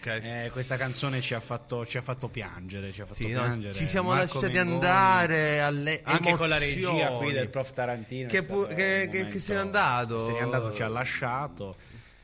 Questa canzone ci ha fatto piangere, piangere. Ci siamo Marco lasciati Mengoni, andare alle anche emozioni. con la regia qui del prof Tarantino che se n'è andato. Se n'è andato, ci ha lasciato.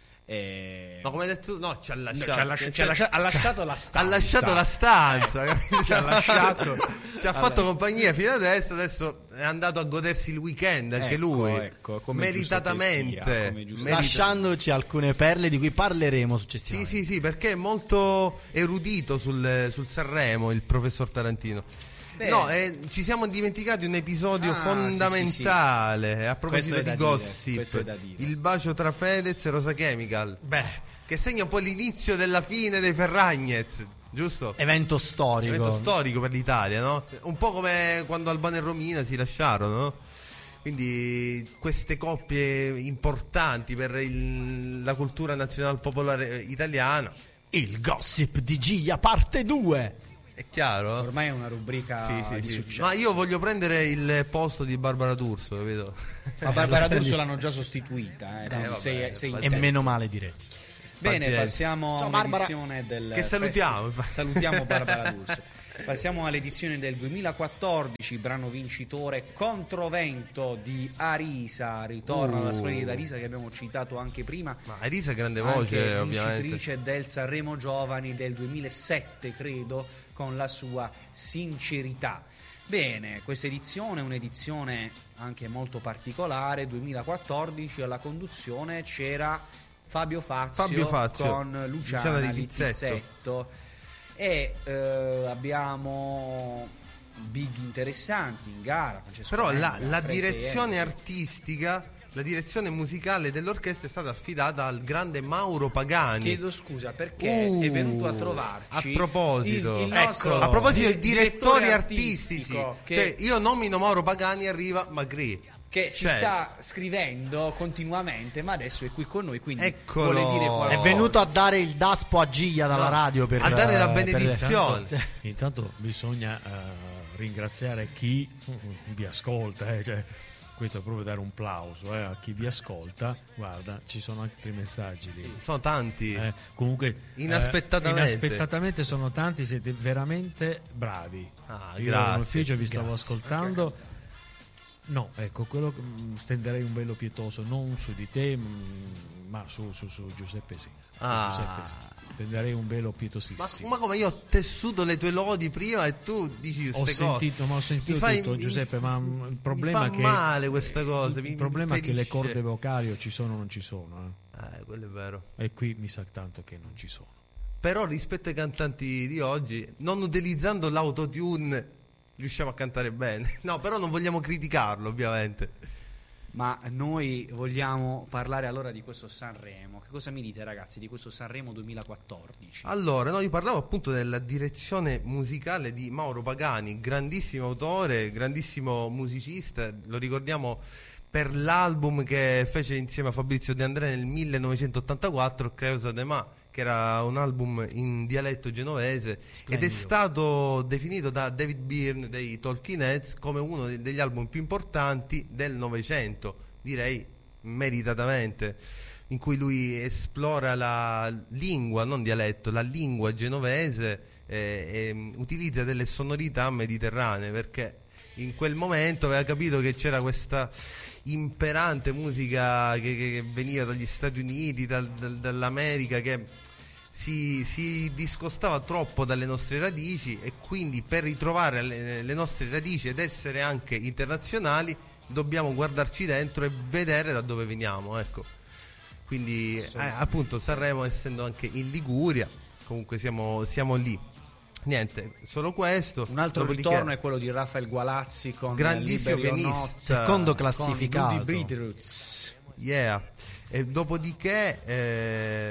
No, come hai detto, no, ci ha lasciato. Ha lasciato la stanza. Ha lasciato la stanza, capito? Ci ha lasciato. Ci ha fatto compagnia fino adesso è andato a godersi il weekend anche lui. Come meritatamente. Lasciandoci alcune perle di cui parleremo successivamente. Sì, perché è molto erudito sul Sanremo il professor Tarantino. No, ci siamo dimenticati un episodio fondamentale. Sì. A proposito di gossip, il bacio tra Fedez e Rosa Chemical, che segna un po' l'inizio della fine dei Ferragnez, giusto? Evento storico per l'Italia, no? Un po' come quando Albano e Romina si lasciarono, no? Quindi queste coppie importanti per la cultura nazionale popolare italiana. Il gossip di Gia parte 2. È chiaro? Ormai è una rubrica di successo. Ma io voglio prendere il posto di Barbara D'Urso, capito? Ma Barbara D'Urso l'hanno già sostituita, e meno male, direi. Bene, passiamo all'edizione del che salutiamo. Salutiamo Barbara D'Urso. Passiamo all'edizione del 2014, brano vincitore Controvento di Arisa. Ritorna alla splendida Arisa che abbiamo citato anche prima. Ma Arisa grande voce, anche ovviamente. Vincitrice del Sanremo Giovani del 2007, credo, con la sua sincerità. Bene, questa edizione è un'edizione anche molto particolare. 2014 alla conduzione c'era Fabio Fazio. Con Luciana Littizzetto. E abbiamo big interessanti in gara. Però la direzione artistica, la direzione musicale dell'orchestra è stata affidata al grande Mauro Pagani. Chiedo scusa perché è venuto a trovarci. A proposito, il nostro a proposito di direttori artistici, che io nomino Mauro Pagani, arriva Magri, che ci sta scrivendo continuamente, ma adesso è qui con noi, quindi Eccolo. vuole dire qualcosa. È venuto a dare il daspo a Giglia dalla radio per a dare la benedizione. Intanto bisogna ringraziare chi vi ascolta, questo è proprio dare un plauso a chi vi ascolta. Guarda, ci sono altri messaggi sono tanti, comunque inaspettatamente sono tanti, siete veramente bravi. Io in ufficio vi stavo ascoltando. No, ecco, quello stenderei un velo pietoso non su di te, ma su Giuseppe sì. Giuseppe sì. Stenderei un velo pietosissimo. Ma come, io ho tessuto le tue lodi prima e tu dici queste cose? Ho sentito tutto, Giuseppe, ma il problema mi fa male questa cosa. Il problema è che le corde vocali o ci sono o non ci sono. Quello è vero. E qui mi sa tanto che non ci sono. Però rispetto ai cantanti di oggi, non utilizzando l'autotune riusciamo a cantare bene. No, però non vogliamo criticarlo, ovviamente. Ma noi vogliamo parlare allora di questo Sanremo. Che cosa mi dite, ragazzi, di questo Sanremo 2014? Allora, io parlavo appunto della direzione musicale di Mauro Pagani, grandissimo autore, grandissimo musicista, lo ricordiamo per l'album che fece insieme a Fabrizio De André nel 1984, Creusa de Ma, che era un album in dialetto genovese. Splendido. Ed è stato definito da David Byrne dei Talking Heads come uno degli album più importanti del Novecento, direi meritatamente, in cui lui esplora la lingua, non dialetto, la lingua genovese e utilizza delle sonorità mediterranee, perché in quel momento aveva capito che c'era questa imperante musica che veniva dagli Stati Uniti, dall'America, che si discostava troppo dalle nostre radici, e quindi per ritrovare le nostre radici ed essere anche internazionali dobbiamo guardarci dentro e vedere da dove veniamo, ecco. Quindi appunto Sanremo, essendo anche in Liguria, comunque siamo lì. Niente, solo questo. Un altro ritorno è quello di Rafael Gualazzi con grandissimo pianista, secondo classificato, con Ludi Bridroots. E dopodiché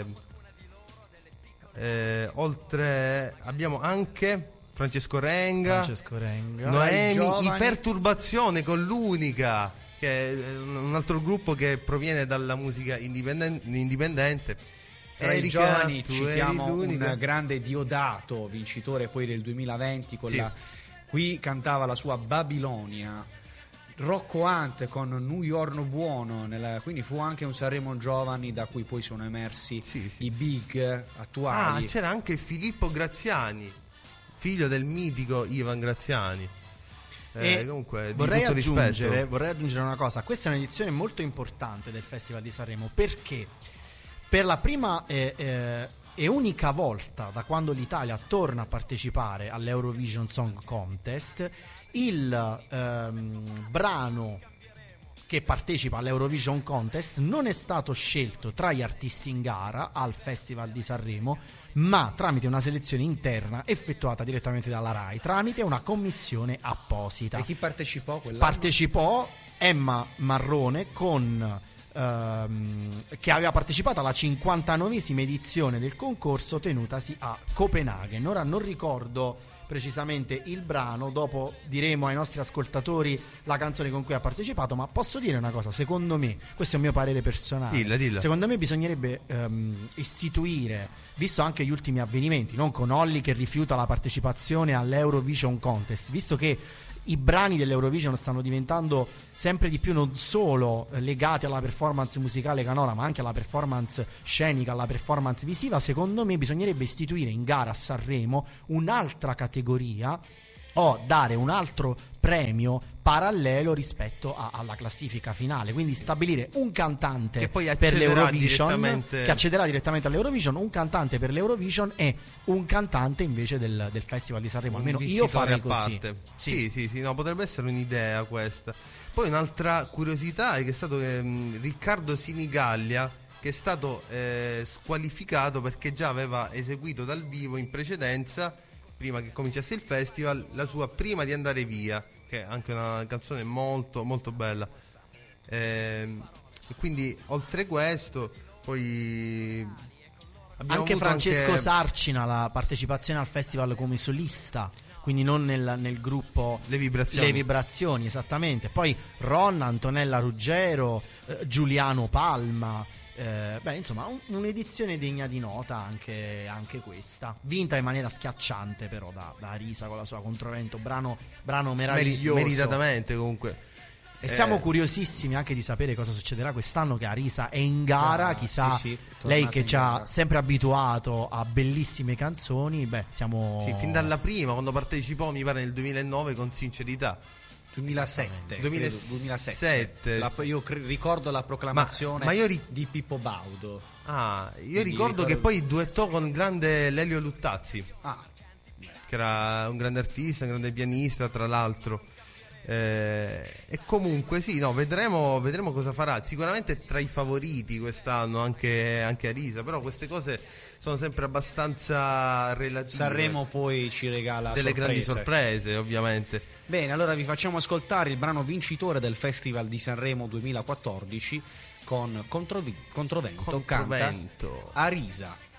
oltre abbiamo anche Francesco Renga, Noemi, in Perturbazione con l'Unica, che è un altro gruppo che proviene dalla musica indipendente. Tra i giovani citiamo un grande Diodato, vincitore poi del 2020 qui cantava la sua Babilonia, Rocco Hunt con New York Buono, quindi fu anche un Sanremo Giovani da cui poi sono emersi i big attuali. C'era anche Filippo Graziani, figlio del mitico Ivan Graziani. Comunque, vorrei aggiungere una cosa. Questa è un'edizione molto importante del Festival di Sanremo, perché per la prima e unica volta da quando l'Italia torna a partecipare all'Eurovision Song Contest, il brano che partecipa all'Eurovision Contest non è stato scelto tra gli artisti in gara al Festival di Sanremo, ma tramite una selezione interna effettuata direttamente dalla RAI, tramite una commissione apposita. E chi partecipò quell'anno? Partecipò Emma Marrone che aveva partecipato alla 59esima edizione del concorso tenutasi a Copenaghen. Ora non ricordo precisamente il brano, dopo diremo ai nostri ascoltatori la canzone con cui ha partecipato, ma posso dire una cosa, secondo me, questo è un mio parere personale, dilla. Secondo me bisognerebbe istituire, visto anche gli ultimi avvenimenti, non con Olly che rifiuta la partecipazione all'Eurovision Contest, visto che i brani dell'Eurovision stanno diventando sempre di più non solo legati alla performance musicale canora, ma anche alla performance scenica, alla performance visiva. Secondo me bisognerebbe istituire in gara a Sanremo un'altra categoria o dare un altro premio parallelo rispetto alla classifica finale, quindi stabilire un cantante che poi per l'Eurovision che accederà direttamente all'Eurovision, un cantante per l'Eurovision e un cantante invece del Festival di Sanremo. Almeno io farei così. Sì, no, potrebbe essere un'idea questa. Poi un'altra curiosità è che è stato Riccardo Sinigallia, che è stato squalificato perché già aveva eseguito dal vivo in precedenza, prima che cominciasse il festival, la sua Prima di andare via, che è anche una canzone molto molto bella, e quindi oltre questo poi anche Francesco Sarcina, la partecipazione al festival come solista, quindi non nel gruppo Le Vibrazioni, esattamente. Poi Ron, Antonella Ruggero, Giuliano Palma, insomma un'edizione degna di nota anche questa, vinta in maniera schiacciante però da Arisa con la sua Controvento, brano meraviglioso, meritatamente comunque. E siamo curiosissimi anche di sapere cosa succederà quest'anno che Arisa è in gara, chissà, lei che ci ha sempre abituato a bellissime canzoni, siamo fin dalla prima, quando partecipò mi pare nel 2009 con Sincerità. 2007. Io ricordo la proclamazione di Pippo Baudo. Io ricordo che poi duettò con il grande Lelio Luttazzi, che era un grande artista, un grande pianista tra l'altro. E comunque vedremo cosa farà. Sicuramente tra i favoriti quest'anno anche Arisa, però queste cose sono sempre abbastanza relative. Sanremo poi ci regala delle grandi sorprese, ovviamente. Bene, allora vi facciamo ascoltare il brano vincitore del Festival di Sanremo 2014 con Controvento. Canta Arisa.